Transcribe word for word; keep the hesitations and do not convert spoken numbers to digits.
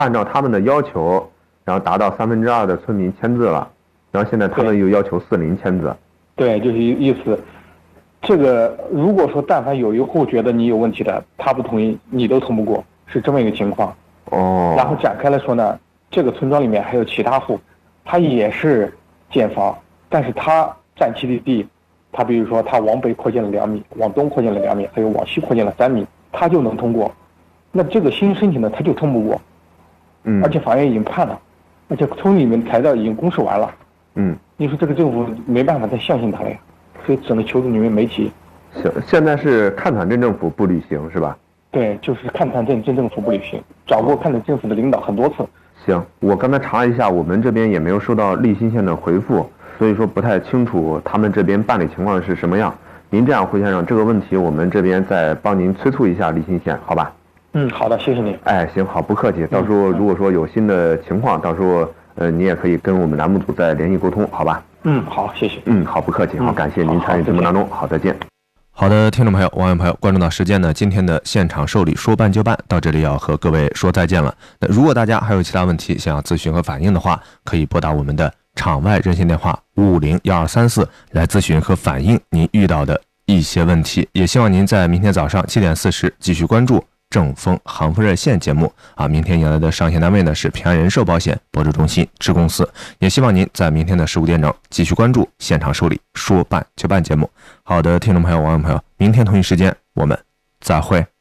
按照他们的要求，然后达到三分之二的村民签字了，然后现在他们又要求四零签字。 对，就是意思。这个如果说但凡有一户觉得你有问题的，他不同意，你都通不过，是这么一个情况。 哦。 然后展开来说呢，这个村庄里面还有其他户，他也是建房，但是他占期的地，他比如说他往北扩建了两米，往东扩建了两米，还有往西扩建了三米，他就能通过。那这个新申请的他就通不过。 嗯。 而且法院已经判了，而且村里面材料已经公示完了。 嗯。 你说这个政府没办法再相信他了呀，所以只能求助你们媒体。 行，现在是看坦镇政府不履行是吧？ 对，就是看坦镇镇政府不履行，找过看坦政府的领导很多次。 行，我刚才查了一下，我们这边也没有收到利辛县的回复，所以说不太清楚他们这边办理情况是什么样。您这样，胡先生，这个问题我们这边再帮您催促一下利辛县，好吧？ 嗯，好的，谢谢你。 哎，行，好，不客气。到时候如果说有新的情况，到时候呃你也可以跟我们栏目组再联系沟通，好吧？ 嗯，好，谢谢。 嗯，好，不客气，好，感谢您参与节目当中，好，再见。 好的，听众朋友、网友朋友，关注到时间呢，今天的现场受理说办就办到这里要和各位说再见了。那如果大家还有其他问题想要咨询和反映的话，可以拨打我们的场外热线电话五五零幺二三四来咨询和反映您遇到的一些问题。也希望您在明天早上七点四十继续关注正风航风热线节目啊，明天迎来的上线单位呢是平安人寿保险博智中心支公司，也希望您在明天的十五点整继续关注现场受理说办就办节目。好的，听众朋友、网友朋友，明天同一时间我们再会。